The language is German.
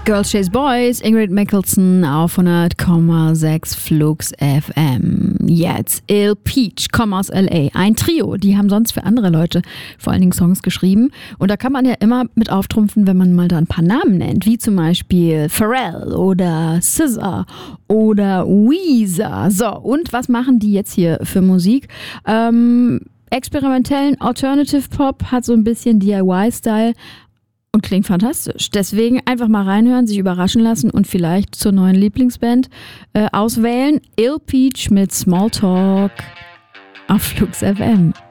Girls Chase Boys, Ingrid Michaelson auf 100,6 Flux FM. Jetzt Ill Peach, komm aus L.A. Ein Trio, die haben sonst für andere Leute vor allen Dingen Songs geschrieben. Und da kann man ja immer mit auftrumpfen, wenn man mal da ein paar Namen nennt, wie zum Beispiel Pharrell oder SZA oder Weezer. So, und was machen die jetzt hier für Musik? Experimentellen Alternative Pop, hat so ein bisschen DIY-Style und klingt fantastisch. Deswegen einfach mal reinhören, sich überraschen lassen und vielleicht zur neuen Lieblingsband auswählen. Ill Peach mit Small Talk auf Flux FM.